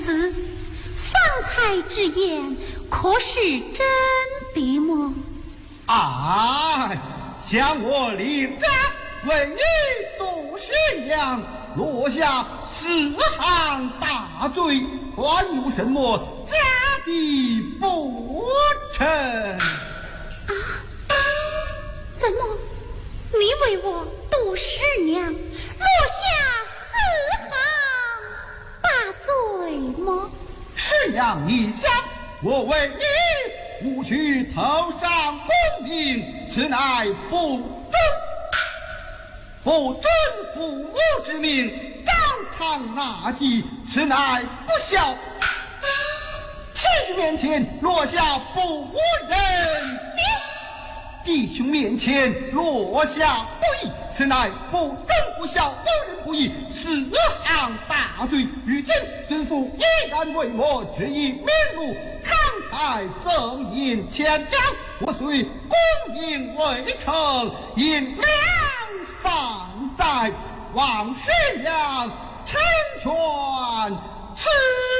子方才之言，可是真的么？ 哎，向我领旨，为你杜十娘落下4行大罪，还有什么假的不成？ 怎么你为我杜十娘落下4行大罪么？ 十娘你想，我为你误取头上功名，此乃不遵父母之命，高堂纳祭，此乃不孝。70面前落下不仁，弟兄面前落下不义，此乃不忠不孝，不仁不义，4行大罪。如今尊父依然为我执以名禄，慷慨赠银千两，我虽功名未成，银两放在王十娘成全此